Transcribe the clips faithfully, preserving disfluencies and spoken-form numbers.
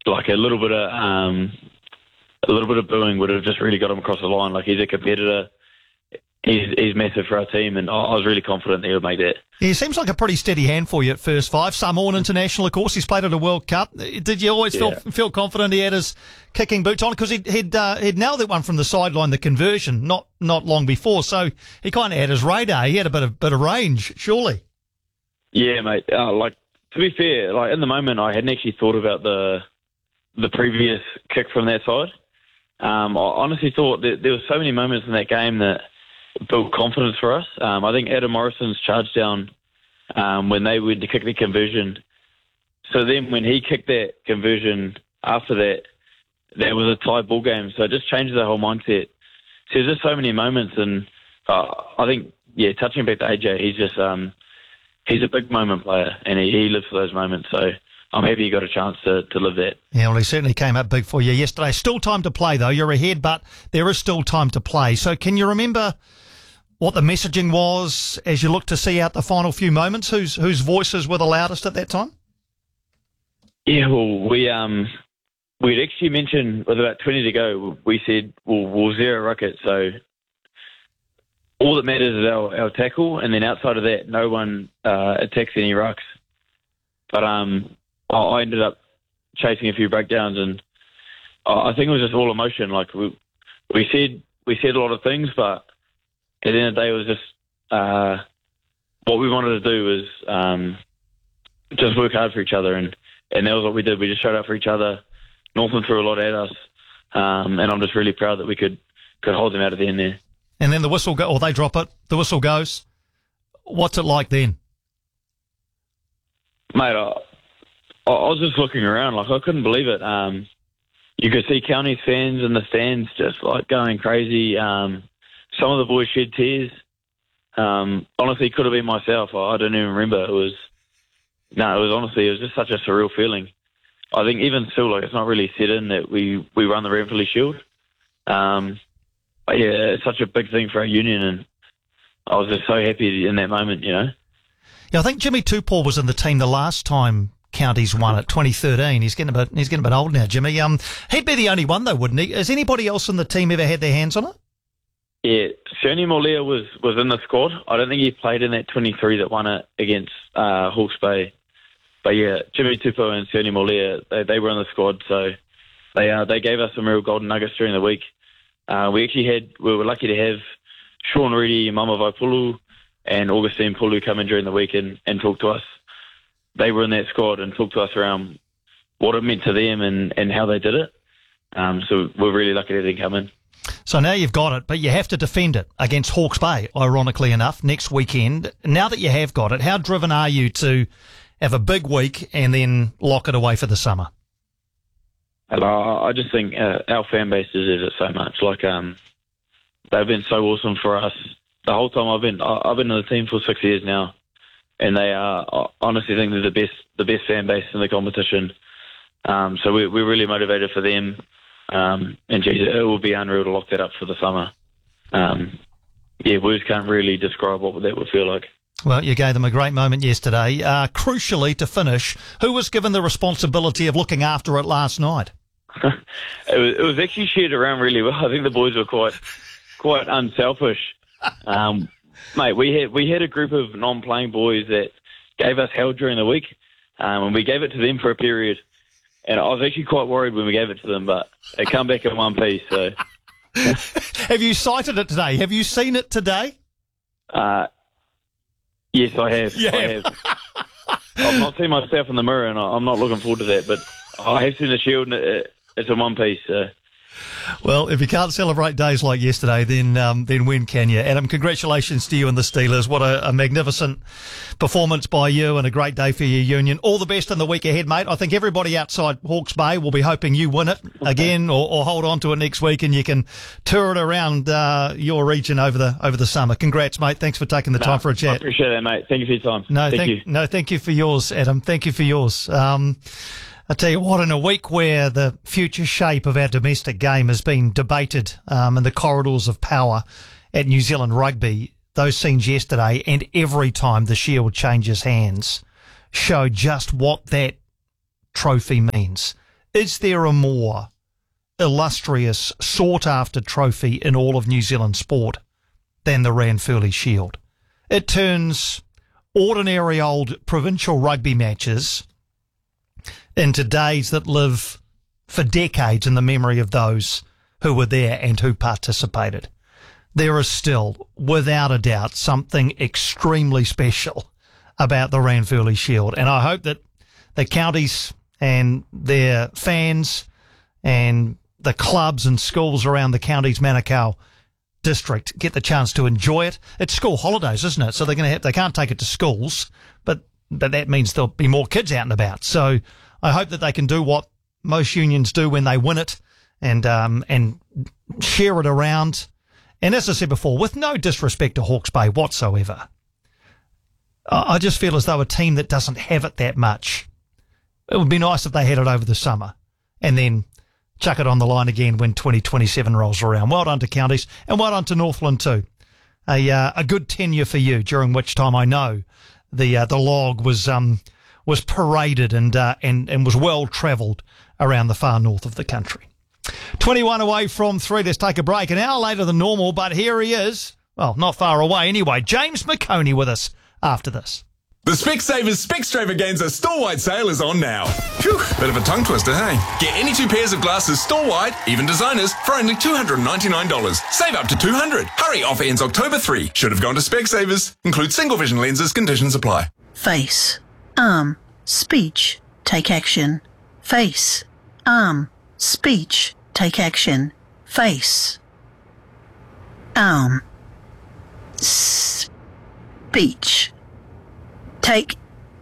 like a little bit of um, a little bit of booing would have just really got him across the line. Like he's a competitor. He's, he's massive for our team, and I was really confident that he would make that. Yeah, he seems like a pretty steady hand for you at first five. Samoan international, of course. He's played at a World Cup. Did you always Yeah. feel feel confident he had his kicking boots on? Because he'd, he'd, uh, he'd nailed that one from the sideline, the conversion, not not long before. So he kind of had his radar. He had a bit of bit of range, surely. Yeah, mate. Uh, like to be fair, like in the moment, I hadn't actually thought about the the previous kick from that side. Um, I honestly thought that there were so many moments in that game that built confidence for us. Um, I think Adam Morrison's charge down um, when they went to kick the conversion. So then when he kicked that conversion after that, that was a tie ball game. So it just changed the whole mindset. So there's just so many moments, and uh, I think, yeah, touching back to A J, he's just um, he's a big moment player, and he, he lives for those moments. So I'm happy you got a chance to, to live that. Yeah, well, he certainly came up big for you yesterday. Still time to play, though. You're ahead, but there is still time to play. So can you remember what the messaging was as you look to see out the final few moments? Whose whose voices were the loudest at that time? Yeah, well, we um we'd actually mentioned with about twenty to go, we said we'll, we'll zero ruck it. So all that matters is our, our tackle, and then outside of that, no one uh, attacks any rucks. But um, I, I ended up chasing a few breakdowns, and I, I think it was just all emotion. Like we we said we said a lot of things, but at the end of the day, it was just uh, what we wanted to do was um, just work hard for each other, and, and that was what we did. We just showed up for each other. Northland threw a lot at us, um, and I'm just really proud that we could, could hold them out of the end there. And then the whistle go, or they drop it. The whistle goes. What's it like then, mate? I, I was just looking around, like I couldn't believe it. Um, you could see Counties fans in the stands just like going crazy. Um, Some of the boys shed tears. Um, honestly, it could have been myself. I, I don't even remember. It was no. It was honestly. It was just such a surreal feeling. I think even still, like it's not really set in that we we run the Ranfurly Shield. Um, but yeah, it's such a big thing for our union, and I was just so happy in that moment. You know. Yeah, I think Jimmy Tupou was in the team the last time Counties won it, twenty thirteen. He's getting a bit. He's getting a bit old now, Jimmy. Um, he'd be the only one though, wouldn't he? Has anybody else in the team ever had their hands on it? Yeah, Shoni Molia was, was in the squad. I don't think he played in that twenty-three that won it against uh, Hawke's Bay. But yeah, Jimmy Tupou and Shoni Molia, they, they were in the squad, so they uh, they gave us some real golden nuggets during the week. Uh, we actually had, we were lucky to have Sean Reedy, Mama Vaipulu, and Augustine Pulu come in during the week and, and talk to us. They were in that squad and talked to us around what it meant to them and, and how they did it. Um, so we're really lucky to have them come in. So now you've got it, but you have to defend it against Hawke's Bay, ironically enough, next weekend. Now that you have got it, how driven are you to have a big week and then lock it away for the summer? And I I just think uh, our fan base deserves it so much. Like um, they've been so awesome for us the whole time I've been. I- I've been in the team for six years now, and they are. I honestly think they're the best, the best fan base in the competition. Um, so we, we're really motivated for them. Um, and geez, it will be unreal to lock that up for the summer. Um, yeah, words can't really describe what that would feel like. Well, you gave them a great moment yesterday. Uh, crucially, to finish, who was given the responsibility of looking after it last night? it, was, it was actually shared around really well. I think the boys were quite quite unselfish. Um, mate, we had we had a group of non-playing boys that gave us hell during the week, um, and we gave it to them for a period. And I was actually quite worried when we gave it to them, but it come back in one piece. So, have you sighted it today? Have you seen it today? Uh, yes, I have. You I have. have. I've not seen myself in the mirror, and I'm not looking forward to that. But I have seen the shield, and it, it's in one piece. So. Well, if you can't celebrate days like yesterday, then um, then when can you? Adam, congratulations to you and the Steelers. What a, a magnificent performance by you and a great day for your union. All the best in the week ahead, mate. I think everybody outside Hawke's Bay will be hoping you win it again or, or hold on to it next week and you can tour it around uh, your region over the over the summer. Congrats, mate. Thanks for taking the No, time for a chat. I appreciate that, mate. Thank you for your time. No, thank, thank you. No, thank you for yours, Adam. Thank you for yours. Um, I tell you what, in a week where the future shape of our domestic game has been debated um, in the corridors of power at New Zealand Rugby, those scenes yesterday and every time the Shield changes hands show just what that trophy means. Is there a more illustrious, sought-after trophy in all of New Zealand sport than the Ranfurly Shield? It turns ordinary old provincial rugby matches into days that live for decades in the memory of those who were there and who participated. There is still, without a doubt, something extremely special about the Ranfurly Shield. And I hope that the counties and their fans and the clubs and schools around the county's Manukau district get the chance to enjoy it. It's school holidays, isn't it? So they're going to have, they can't take it to schools, but, but that means there'll be more kids out and about. So I hope that they can do what most unions do when they win it and, um, and share it around. And as I said before, with no disrespect to Hawke's Bay whatsoever, I just feel as though a team that doesn't have it that much, it would be nice if they had it over the summer and then chuck it on the line again when twenty twenty-seven rolls around. Well done to counties and well done to Northland too. A uh, a good tenure for you, during which time I know the uh, the log was um was paraded and uh, and and was well travelled around the far north of the country. twenty-one away from three. Let's take a break. An hour later than normal, but here he is. Well, not far away anyway. James McOnie with us after this. The Specsavers Specstravaganza store-wide sale is on now. Phew, bit of a tongue twister, hey? Get any two pairs of glasses store-wide, even designers, for only two hundred ninety-nine dollars. Save up to two hundred dollars. Hurry, offer ends October third. Should have gone to Specsavers. Include single vision lenses, conditions apply. Face, arm, speech, take action. Face, arm, speech, take action. Face, arm, speech, take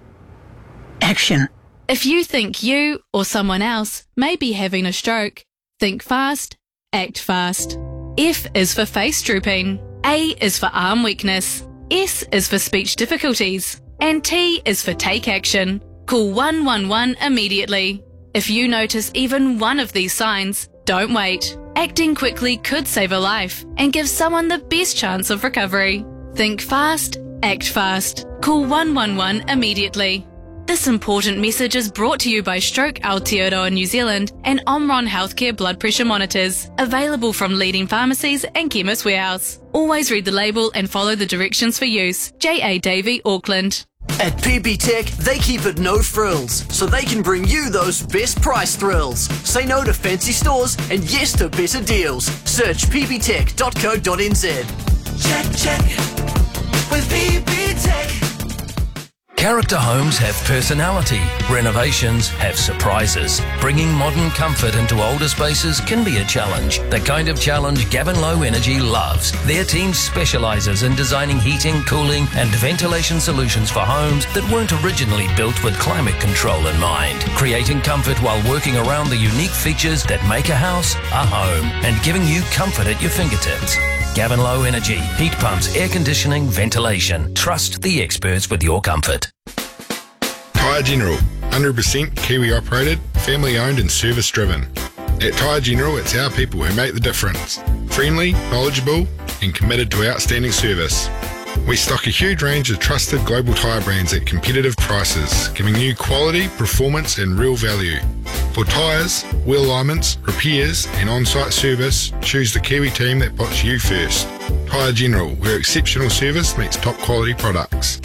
action. If you think you or someone else may be having a stroke, think fast, act fast. F is for face drooping, A is for arm weakness, S is for speech difficulties, and T is for take action. Call one one one immediately. If you notice even one of these signs, don't wait. Acting quickly could save a life and give someone the best chance of recovery. Think fast, act fast. Call one one one immediately. This important message is brought to you by Stroke Aotearoa New Zealand and Omron Healthcare blood pressure monitors, available from leading pharmacies and Chemist Warehouse. Always read the label and follow the directions for use. J A Davey, Auckland. At P B Tech, they keep it no frills, so they can bring you those best price thrills. Say no to fancy stores and yes to better deals. Search p b tech dot co dot n z. Check, check, with P B Tech. Character homes have personality. Renovations have surprises. Bringing modern comfort into older spaces can be a challenge. The kind of challenge Gavin Low Energy loves. Their team specialises in designing heating, cooling and ventilation solutions for homes that weren't originally built with climate control in mind. Creating comfort while working around the unique features that make a house a home and giving you comfort at your fingertips. Gavin Low Energy. Heat pumps, air conditioning, ventilation. Trust the experts with your comfort. Tyre General. one hundred percent Kiwi operated, family owned and service driven. At Tyre General, it's our people who make the difference. Friendly, knowledgeable and committed to outstanding service. We stock a huge range of trusted global tyre brands at competitive prices, giving you quality, performance and real value. For tyres, wheel alignments, repairs and on-site service, choose the Kiwi team that puts you first. Tyre General, where exceptional service meets top quality products.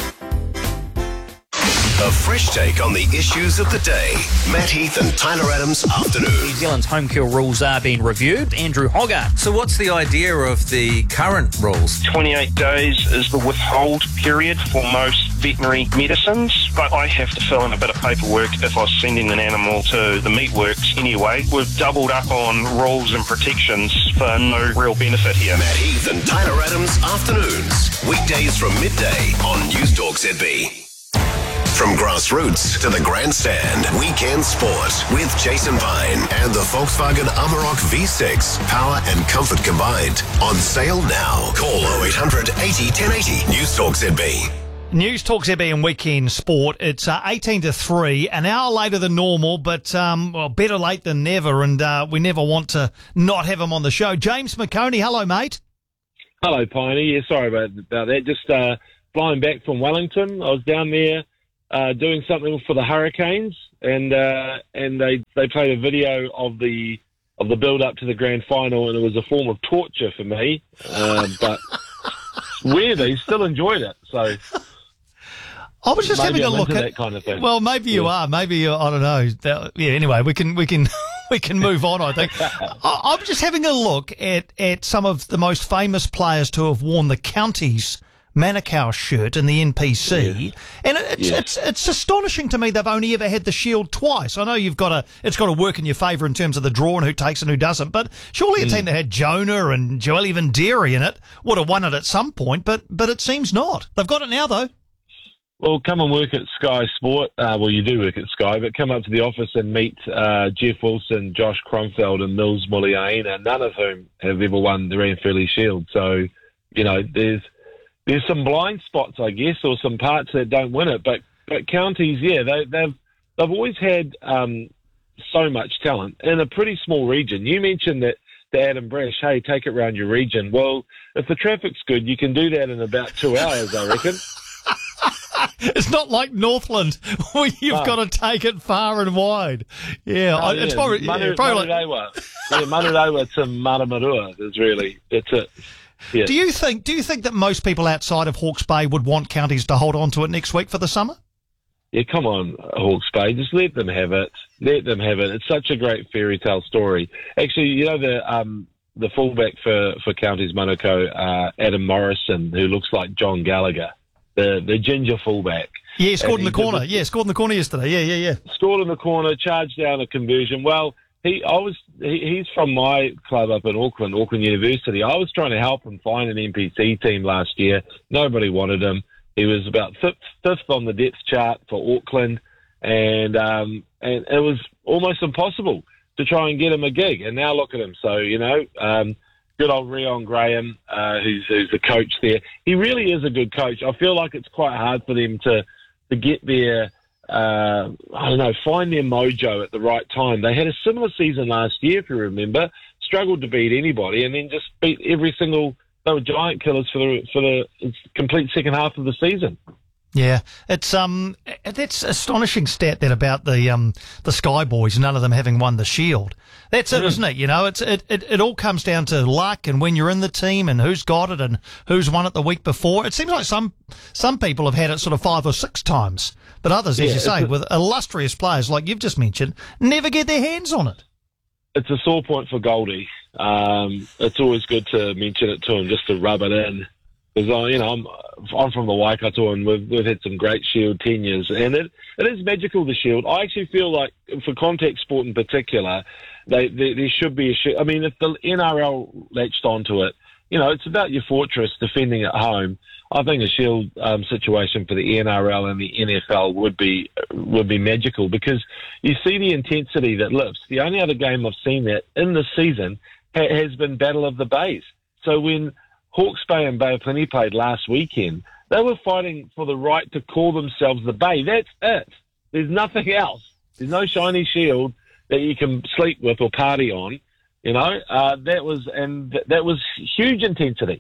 A fresh take on the issues of the day. Matt Heath and Tyler Adams afternoon. New Zealand's home kill rules are being reviewed. Andrew Hoggart. So what's the idea of the current rules? twenty-eight days is the withhold period for most veterinary medicines, but I have to fill in a bit of paperwork if I was sending an animal to the meatworks anyway. We've doubled up on rules and protections for no real benefit here. Matt Heath and Tyler Adams afternoons. Weekdays from midday on News Talk Z B. From grassroots to the grandstand, weekend sport with Jason Vine and the Volkswagen Amarok V six. Power and comfort combined. On sale now. Call oh eight hundred eighty ten eighty. News Talk Z B. News Talk Z B and Weekend Sport. It's uh, eighteen to three, an hour later than normal, but um, well, better late than never, and uh, we never want to not have him on the show. James McOnie, hello, mate. Hello, Piney. Yeah, sorry about, about that. Just uh, flying back from Wellington. I was down there Uh, doing something for the Hurricanes, and uh, and they, they played a video of the of the build up to the grand final, and it was a form of torture for me. Uh, but weird, he still enjoyed it. So I was just maybe having a I'm look into at that kind of thing. Well, maybe you Yeah. are. Maybe you, I don't know. That- yeah. Anyway, we can we can we can move on. I think I, I'm just having a look at at some of the most famous players to have worn the county's Manukau shirt in the N P C, and it, it's, Yeah. it's it's astonishing to me they've only ever had the shield twice. I know you've got to it's got to work in your favour in terms of the draw and who takes and who doesn't, but surely a Mm. team that had Jonah and Joel Evanderi in it would have won it at some point, but but it seems not. They've got it now though. Well, come and work at Sky Sport. Uh, well, you do work at Sky, but come up to the office and meet uh, Jeff Wilson, Josh Cromfeld, and Mills Muliaina, none of whom have ever won the Ranfurly Shield. So, you know, there's there's some blind spots, I guess, or some parts that don't win it. But but counties, yeah, they, they've they've always had um, so much talent in a pretty small region. You mentioned that to Adam Brash, hey, take it around your region. Well, if the traffic's good, you can do that in about two hours, I reckon. It's not like Northland where you've No. got to take it far and wide. Yeah, Oh, I, it's yeah. probably, yeah, Manu, probably like, Manurewa. Yeah, Manurewa to Maramarua is really, that's it. Yeah. Do you think? Do you think that most people outside of Hawke's Bay would want counties to hold on to it next week for the summer? Yeah, come on, Hawke's Bay. Just let them have it. Let them have it. It's such a great fairy tale story. Actually, you know, the um, the fullback for, for Counties Manukau, uh, Adam Morrison, who looks like John Gallagher, the, the ginger fullback. Yeah, he scored And in the he did corner. the- Yeah, scored in the corner yesterday. Yeah, yeah, yeah. Scored in the corner, charged down a conversion. Well, he, I was, he, he's from my club up in Auckland, Auckland University. I was trying to help him find an N P C team last year. Nobody wanted him. He was about fifth, fifth on the depth chart for Auckland, and um, and it was almost impossible to try and get him a gig. And now look at him. So, you know, um, good old Rion Graham, uh, who's, who's the coach there. He really is a good coach. I feel like it's quite hard for them to, to get their, uh, I don't know, find their mojo at the right time. They had a similar season last year, if you remember, struggled to beat anybody, and then just beat every single, they were giant killers for the, for the complete second half of the season. Yeah, it's um, that's astonishing stat that about the um the Sky Boys, none of them having won the Shield. That's it, Mm. isn't it? You know, it's it, it it all comes down to luck and when you're in the team and who's got it and who's won it the week before. It seems like some some people have had it sort of five or six times, but others, as Yeah, you say, it's a- with illustrious players like you've just mentioned, never get their hands on it. It's a sore point for Goldie. Um, it's always good to mention it to him just to rub it in. Because, you know, I'm, I'm from the Waikato and we've, we've had some great Shield tenures. And it, it is magical, the Shield. I actually feel like, for contact sport in particular, they, they, there should be a Shield. I mean, if the N R L latched onto it, you know, it's about your fortress defending at home. I think a Shield um, situation for the N R L and the N F L would be would be magical because you see the intensity that lifts. The only other game I've seen that in this season ha- has been Battle of the Bays. So when Hawke's Bay and Bay of Plenty played last weekend, they were fighting for the right to call themselves the Bay. That's it. There's nothing else. There's no shiny shield that you can sleep with or party on. You know, uh, that was and th- that was huge intensity.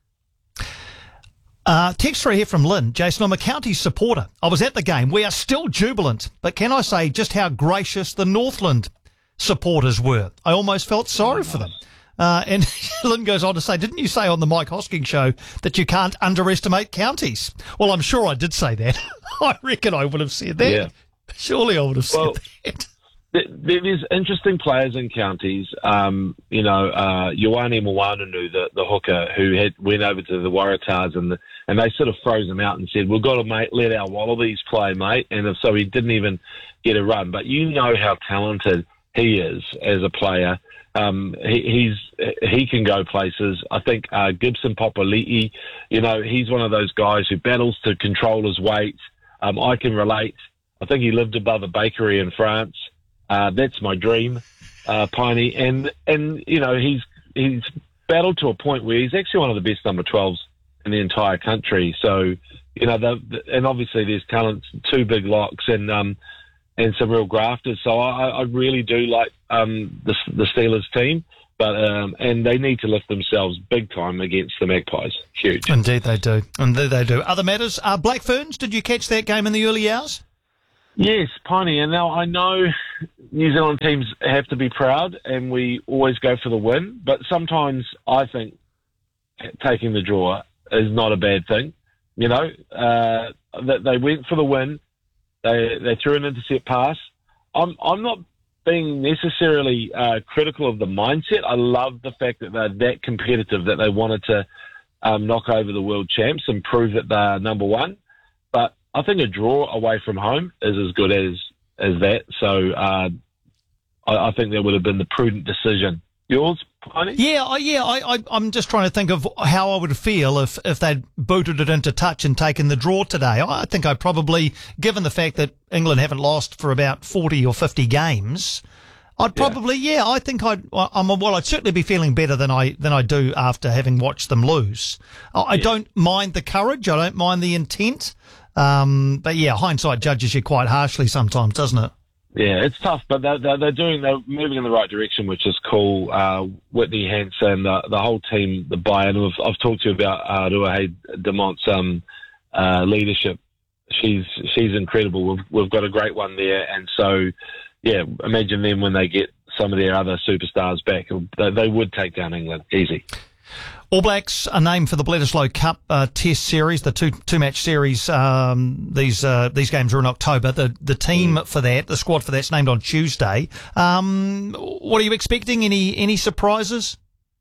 Uh, texter here from Lynn. Jason, I'm a county supporter. I was at the game. We are still jubilant. But can I say just how gracious the Northland supporters were? I almost felt sorry for them. Uh, and Lynn goes on to say, didn't you say on the Mike Hosking show that you can't underestimate counties? Well, I'm sure I did say that. I reckon I would have said that. Yeah. Surely I would have said Well, that. There- There's interesting players in counties. Um, you know, uh, Ioane Moanunu, the, the hooker, who had went over to the Waratahs and the, and they sort of froze him out and said, "We've got to mate, let our Wallabies play, mate." And if so, he didn't even get a run. But you know how talented he is as a player. Um, he, he's he can go places. I think uh, Gibson Papali'i, you know, he's one of those guys who battles to control his weight. Um, I can relate. I think he lived above a bakery in France. Uh, that's my dream, uh, Piney. And, and, you know, he's, he's battled to a point where he's actually one of the best number twelves in the entire country. So, you know, the, and obviously there's talent, two big locks and, um, and some real grafters. So I, I really do like, um, the, the Steelers team, but, um, and they need to lift themselves big time against the Magpies. Huge. Indeed they do. Indeed they do. Other matters, uh, Black Ferns, did you catch that game in the early hours? Yes, Piney. And now I know New Zealand teams have to be proud and we always go for the win, but sometimes I think taking the draw is not a bad thing. You know, uh, that they went for the win. They they threw an intercept pass. I'm I'm not being necessarily uh, critical of the mindset. I love the fact that they're that competitive, that they wanted to um, knock over the world champs and prove that they're number one. But I think a draw away from home is as good as as that. So uh, I, I think that would have been the prudent decision. Yours, Piney? Yeah, I, yeah. I, I, I'm just trying to think of how I would feel if, if they'd booted it into touch and taken the draw today. I think I probably, given the fact that England haven't lost for about forty or fifty games, I'd probably, yeah, yeah I think I'd, I'm, well, I'd certainly be feeling better than I than I do after having watched them lose. I, I Yeah. don't mind the courage. I don't mind the intent. Um, but yeah, hindsight judges you quite harshly sometimes, doesn't it? Yeah, it's tough, but they're, they're, they're doing, they're moving in the right direction, which is cool. Uh, Whitney Hansen, the, the whole team, the buy-in. I've, I've talked to you about uh, Ruahei Demont's um, uh, leadership. She's she's incredible. We've we've got a great one there, and so yeah, imagine them when they get some of their other superstars back. They, they would take down England easy. All Blacks are named for the Bledisloe Cup uh, Test Series, the two two match series. Um, these uh, these games are in October. The the team mm. for that, the squad for that's named on Tuesday. Um, what are you expecting? Any any surprises?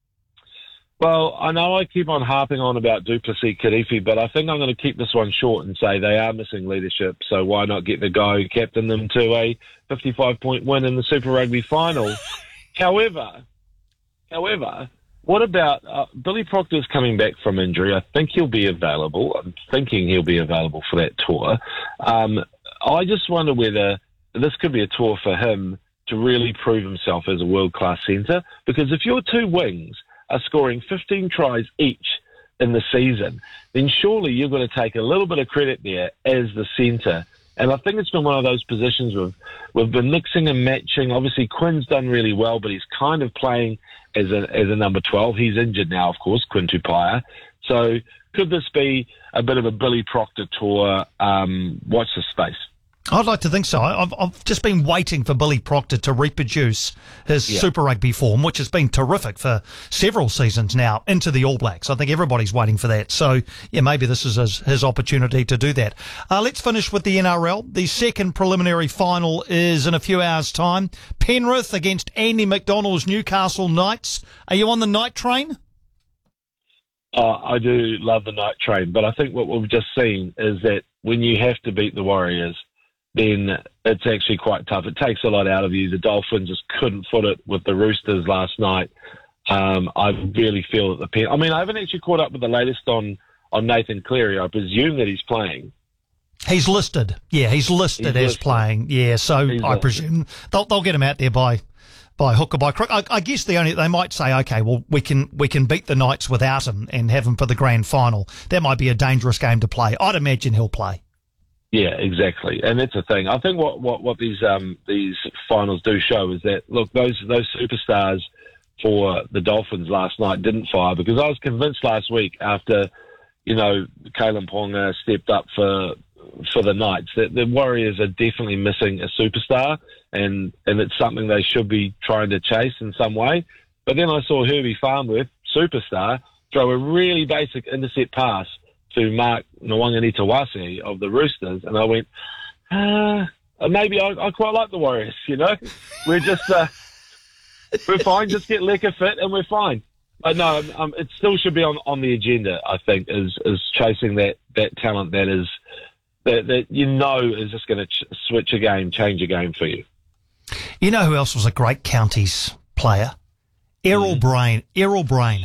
Well, I know I keep on harping on about Duplessis Kirifi, but I think I'm going to keep this one short and say they are missing leadership. So why not get the guy who captained them to a fifty-five point win in the Super Rugby final? However, however. What about uh, Billy Proctor's coming back from injury? I think he'll be available. I'm thinking he'll be available for that tour. Um, I just wonder whether this could be a tour for him to really prove himself as a world-class centre. Because if your two wings are scoring fifteen tries each in the season, then surely you're going to take a little bit of credit there as the centre. And I think it's been one of those positions we've, we've been mixing and matching. Obviously, Quinn's done really well, but he's kind of playing as a as a number twelve. He's injured now, of course, Quinn Tupaia. So could this be a bit of a Billy Proctor tour? Um, watch the space. I'd like to think so. I've, I've just been waiting for Billy Proctor to reproduce his Yeah. Super Rugby form, which has been terrific for several seasons now, into the All Blacks. I think everybody's waiting for that. So, yeah, maybe this is his, his opportunity to do that. Uh, let's finish with the N R L. The second preliminary final is in a few hours' time. Penrith against Andy McDonald's Newcastle Knights. Are you on the night train? Uh, I do love the night train, but I think what we've just seen is that when you have to beat the Warriors, then it's actually quite tough. It takes a lot out of you. The Dolphins just couldn't foot it with the Roosters last night. Um, I really feel that the Pen- I mean, I haven't actually caught up with the latest on, on Nathan Cleary. I presume that he's playing. He's listed. Yeah, he's listed He's as listed. playing. Yeah, so He's I listed. presume they'll, they'll get him out there by by hook or by crook. I, I guess the only they might say, okay, well we can we can beat the Knights without him and have him for the grand final. That might be a dangerous game to play. I'd imagine he'll play. Yeah, exactly, and that's the thing. I think what, what, what these um, these finals do show is that look, those those superstars for the Dolphins last night didn't fire, because I was convinced last week after you know Kalen Ponga stepped up for for the Knights that the Warriors are definitely missing a superstar, and and it's something they should be trying to chase in some way. But then I saw Herbie Farnworth, superstar, throw a really basic intercept pass to Mark Nwanganitawase of the Roosters, and I went, ah, maybe I, I quite like the Warriors, you know? We're just, uh, we're fine, just get Lecker fit and we're fine. But no, um, it still should be on, on the agenda, I think, is, is chasing that, that talent that is, that, that you know is just going to ch- switch a game, change a game for you. You know who else was a great counties player? Errol Mm-hmm. Brain. Errol Brain.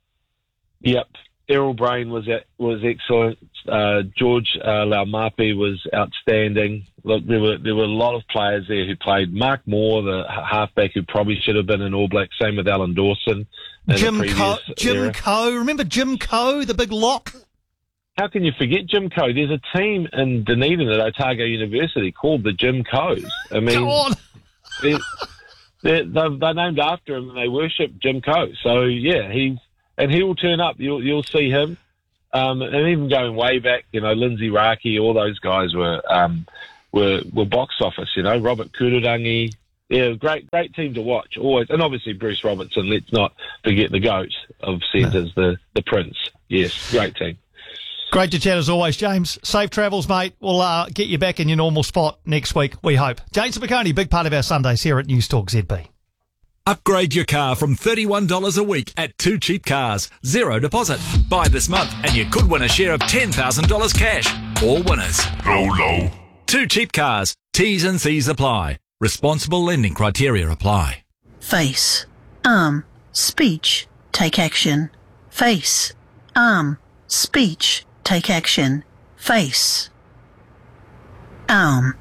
Yep. Errol Brain was was excellent. Uh, George uh, Laumapi was outstanding. Look, there were there were a lot of players there who played. Mark Moore, the h- halfback who probably should have been an All Black. Same with Alan Dawson. in Jim the Coe. previous Jim era. Coe. Remember Jim Coe, the big lock? How can you forget Jim Coe? There's a team in Dunedin at Otago University called the Jim Coes. I mean, Go on. they're, they're, they're, they're named after him and they worship Jim Coe. So yeah, he's and he will turn up. You'll you'll see him. Um, and even going way back, you know, Lindsay Raki, all those guys were um, were were box office. You know, Robert Kururangi. Yeah, great great team to watch always, and obviously Bruce Robertson. Let's not forget the GOAT of centres, no. the the Prince. Yes, great team. Great to chat as always, James. Safe travels, mate. We'll uh, get you back in your normal spot next week, we hope. James McConey, big part of our Sundays here at News Talk Z B. Upgrade your car from thirty-one dollars a week at Two Cheap Cars. Zero deposit. Buy this month and you could win a share of ten thousand dollars cash. All winners. Low, low. Two Cheap Cars. T's and C's apply. Responsible lending criteria apply. Face, arm, speech, take action. Face, arm, speech, take action. Face, arm,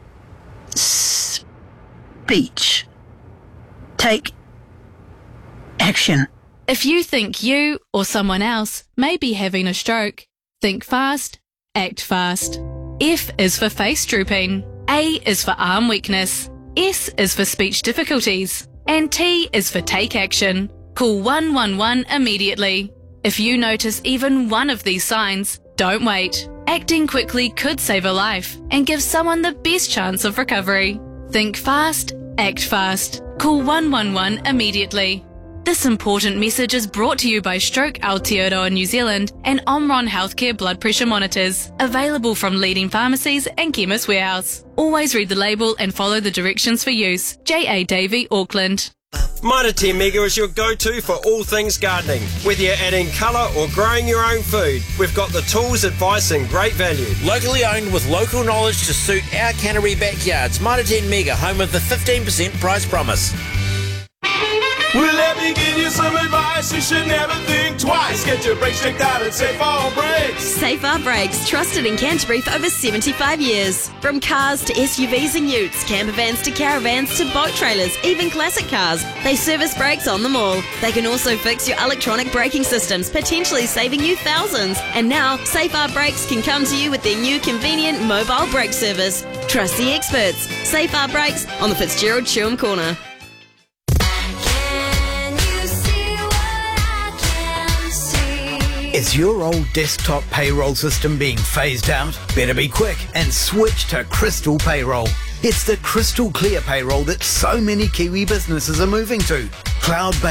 speech, take action. If you think you or someone else may be having a stroke, think fast, act fast. F is for face drooping. A is for arm weakness. S is for speech difficulties. And T is for take action. Call one one one immediately. If you notice even one of these signs, don't wait. Acting quickly could save a life and give someone the best chance of recovery. Think fast, act fast. Call one one one immediately. This important message is brought to you by Stroke Aotearoa New Zealand and Omron Healthcare Blood Pressure Monitors, available from leading pharmacies and Chemist Warehouse. Always read the label and follow the directions for use. J A Davey, Auckland. Mitre ten Mega is your go-to for all things gardening. Whether you're adding colour or growing your own food, we've got the tools, advice and great value. Locally owned with local knowledge to suit our Canterbury backyards. Mitre ten Mega, home of the fifteen percent price promise. Well, let me give you some advice. You should never think twice. Get your brakes checked out at Safe R Brakes. Safe R Brakes, trusted in Canterbury for over seventy-five years. From cars to S U Vs and utes, camper vans to caravans to boat trailers, even classic cars, they service brakes on them all. They can also fix your electronic braking systems, potentially saving you thousands. And now, Safe R Brakes can come to you with their new convenient mobile brake service. Trust the experts. Safe R Brakes on the Fitzgerald Chewham Corner. Is your old desktop payroll system being phased out? Better be quick and switch to Crystal Payroll. It's the crystal clear payroll that so many Kiwi businesses are moving to. Cloud-based